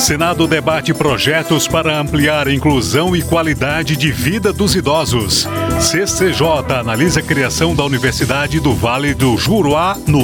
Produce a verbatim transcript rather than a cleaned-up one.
Senado debate projetos para ampliar a inclusão e qualidade de vida dos idosos. C C J analisa a criação da Universidade do Vale do Juruá no